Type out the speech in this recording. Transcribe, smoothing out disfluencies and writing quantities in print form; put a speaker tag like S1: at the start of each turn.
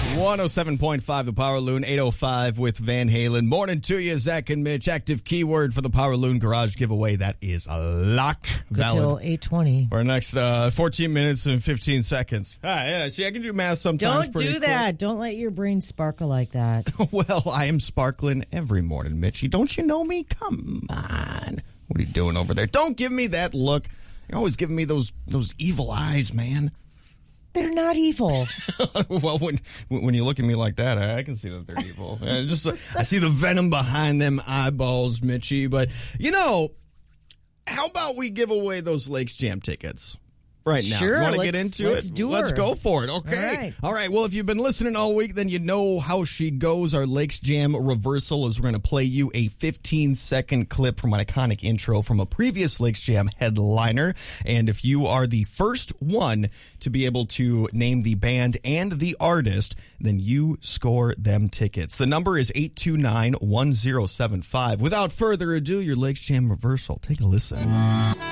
S1: 107.5 The Power Loon, 805 with Van Halen. Morning to you, Zach and Mitch. Active keyword for the Power Loon Garage giveaway. That is a lock.
S2: Good till 8:20.
S1: For our next 14 minutes and 15 seconds. Yeah, see, I can do math sometimes.
S2: Don't do that. Quick. Don't let your brain sparkle like that.
S1: Well, I am sparkling every morning, Mitchie. Don't you know me? Come on. What are you doing over there? Don't give me that look. You're always giving me those evil eyes, man.
S2: They're not evil.
S1: Well, when you look at me like that, I can see that they're evil. I see the venom behind them eyeballs, Mitchie. But, how about we give away those Lakes Jam tickets? Right now.
S2: Sure,
S1: you want to get into it? Let's go for it. Okay. All right. Well, if you've been listening all week, then you know how she goes. Our Lakes Jam reversal is we're going to play you a 15-second clip from an iconic intro from a previous Lakes Jam headliner. And if you are the first one to be able to name the band and the artist, then you score them tickets. The number is 829-1075. Without further ado, your Lakes Jam reversal. Take a listen.